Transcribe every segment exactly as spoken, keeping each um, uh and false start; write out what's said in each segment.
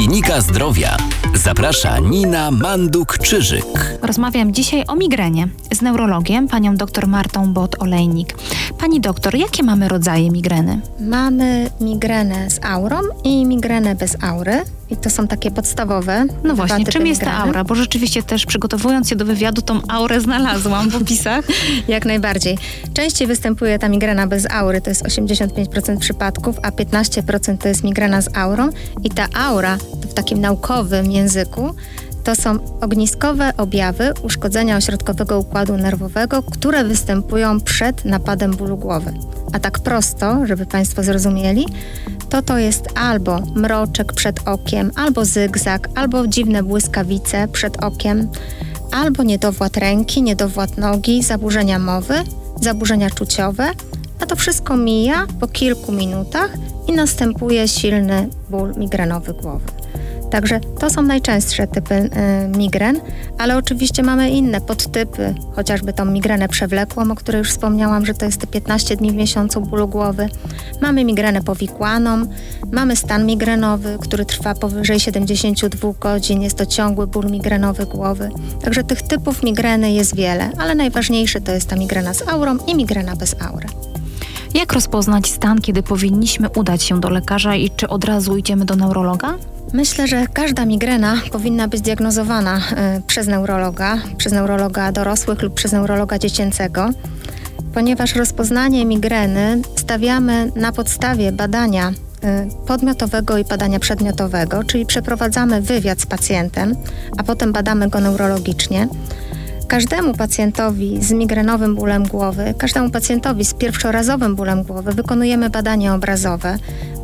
Klinika Zdrowia. Zaprasza Nina Manduk-Czyżyk. Rozmawiam dzisiaj o migrenie z neurologiem, panią dr Martą Bot-Olejnik. Pani doktor, jakie mamy rodzaje migreny? Mamy migrenę z aurą i migrenę bez aury. I to są takie podstawowe. No właśnie, czym jest migreny. ta aura? Bo rzeczywiście też przygotowując się do wywiadu, tą aurę znalazłam w opisach. Jak najbardziej. Częściej występuje ta migrena bez aury, to jest osiemdziesiąt pięć procent przypadków, a piętnaście procent to jest migrena z aurą. I ta aura, to w takim naukowym języku, to są ogniskowe objawy uszkodzenia ośrodkowego układu nerwowego, które występują przed napadem bólu głowy. A tak prosto, żeby Państwo zrozumieli, to to jest albo mroczek przed okiem, albo zygzak, albo dziwne błyskawice przed okiem, albo niedowład ręki, niedowład nogi, zaburzenia mowy, zaburzenia czuciowe, a to wszystko mija po kilku minutach i następuje silny ból migrenowy głowy. Także to są najczęstsze typy y, migren, ale oczywiście mamy inne podtypy, chociażby tą migrenę przewlekłą, o której już wspomniałam, że to jest te piętnaście dni w miesiącu bólu głowy. Mamy migrenę powikłaną, mamy stan migrenowy, który trwa powyżej siedemdziesiąt dwa godzin, jest to ciągły ból migrenowy głowy. Także tych typów migreny jest wiele, ale najważniejszy to jest ta migrena z aurą i migrena bez aury. Jak rozpoznać stan, kiedy powinniśmy udać się do lekarza i czy od razu idziemy do neurologa? Myślę, że każda migrena powinna być diagnozowana y, przez neurologa, przez neurologa dorosłych lub przez neurologa dziecięcego, ponieważ rozpoznanie migreny stawiamy na podstawie badania y, podmiotowego i badania przedmiotowego, czyli przeprowadzamy wywiad z pacjentem, a potem badamy go neurologicznie. Każdemu pacjentowi z migrenowym bólem głowy, każdemu pacjentowi z pierwszorazowym bólem głowy wykonujemy badanie obrazowe,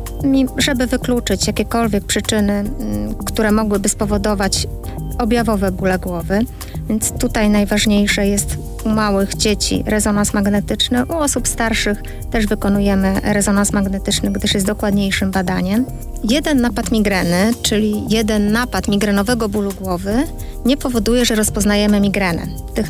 żeby wykluczyć jakiekolwiek przyczyny, które mogłyby spowodować objawowe bóle głowy. Więc tutaj najważniejsze jest u małych dzieci rezonans magnetyczny, u osób starszych też wykonujemy rezonans magnetyczny, gdyż jest dokładniejszym badaniem. Jeden napad migreny, czyli jeden napad migrenowego bólu głowy nie powoduje, że rozpoznajemy migrenę. Tych